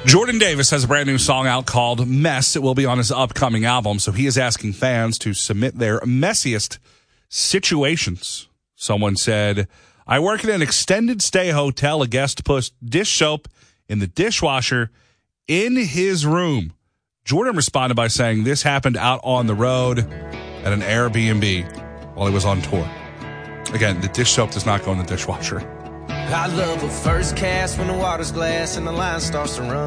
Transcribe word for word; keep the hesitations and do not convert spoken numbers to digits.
Jordan Davis has a brand new song out called Mess. It will be on his upcoming album, so he is asking fans to submit their messiest situations. Someone said, I work at an extended stay hotel. A guest put dish soap in the dishwasher in his room. Jordan responded by saying this happened out on the road at an Airbnb while he was on tour. Again, the dish soap does not go in the dishwasher. I love a first cast when the water's glass and the line starts to run.